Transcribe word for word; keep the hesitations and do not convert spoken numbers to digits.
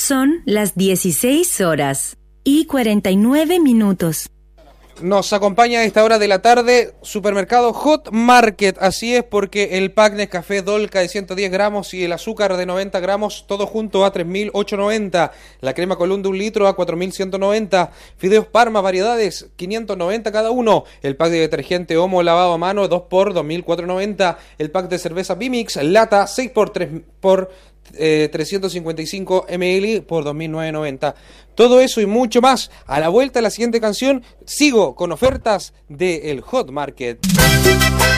Son las dieciséis horas y cuarenta y nueve minutos. Nos acompaña a esta hora de la tarde Supermercado Hot Market, así es, porque el pack Nescafé Dolca de ciento diez gramos y el azúcar de noventa gramos, todo junto a tres mil ochocientos noventa, la crema Colón de un litro a cuatro mil ciento noventa, fideos Parma variedades quinientos noventa cada uno, el pack de detergente Omo lavado a mano dos por dos mil cuatrocientos noventa, el pack de cerveza Bimix lata seis por tres por Eh, trescientos cincuenta y cinco mililitros por dos mil novecientos noventa. Todo eso y mucho más. A la vuelta de la siguiente canción sigo con ofertas del Hot Market.